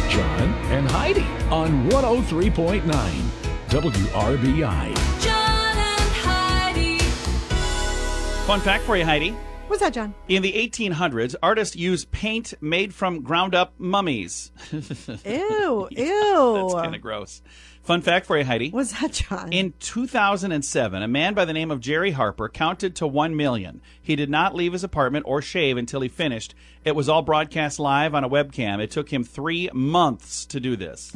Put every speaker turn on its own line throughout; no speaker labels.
John and Heidi on 103.9 WRBI.
John and Heidi.
Fun fact for you, Heidi.
What's that, John?
In the 1800s, artists used paint made from ground-up mummies.
Ew,
Yeah,
ew.
That's kind of gross. Fun fact for you, Heidi.
What's that, John?
In 2007, a man by the name of Jerry Harper counted to 1 million. He did not leave his apartment or shave until he finished. It was all broadcast live on a webcam. It took him 3 months to do this.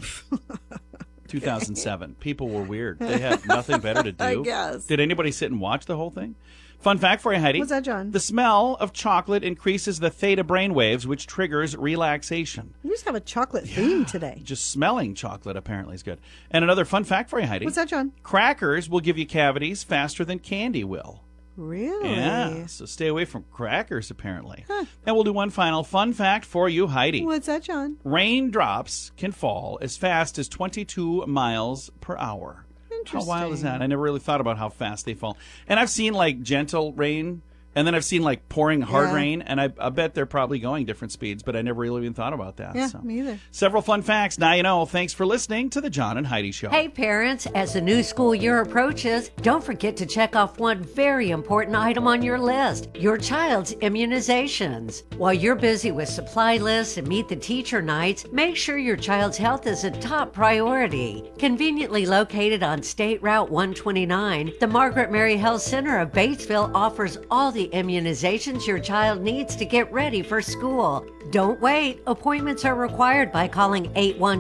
2007. People were weird. They had nothing better to do.
I guess.
Did anybody sit and watch the whole thing? Fun fact for you, Heidi.
What's that, John?
The smell of chocolate increases the theta brainwaves, which triggers relaxation.
You just have a chocolate theme today.
Just smelling chocolate apparently is good. And another fun fact for you, Heidi.
What's that, John?
Crackers will give you cavities faster than candy will.
Really?
Yeah, so stay away from crackers, apparently.
Huh.
And we'll do one final fun fact for you, Heidi.
What's that, John?
Raindrops can fall as fast as 22 miles per hour. How wild is that? I never really thought about how fast they fall. And I've seen like gentle rain, and then I've seen like pouring hard rain, and I bet they're probably going different speeds, but I never really even thought about that.
Yeah,
so.
me either.
Several fun facts. Now you know. Thanks for listening to the John and Heidi Show.
Hey parents, as the new school year approaches, don't forget to check off one very important item on your list, your child's immunizations. While you're busy with supply lists and meet the teacher nights, make sure your child's health is a top priority. Conveniently located on State Route 129, the Margaret Mary Health Center of Batesville offers all the immunizations your child needs to get ready for school. Don't wait. Appointments are required by calling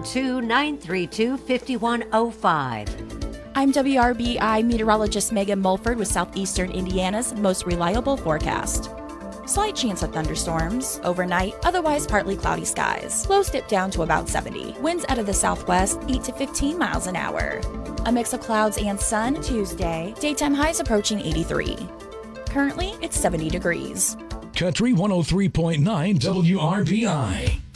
812-932-5105.
I'm WRBI meteorologist Megan Mulford with Southeastern Indiana's most reliable forecast. Slight chance of thunderstorms. Overnight, otherwise partly cloudy skies. Lows dip down to about 70. Winds out of the southwest, 8 to 15 miles an hour. A mix of clouds and sun Tuesday. Daytime highs approaching 83. Currently, it's 70 degrees.
Country 103.9 WRBI.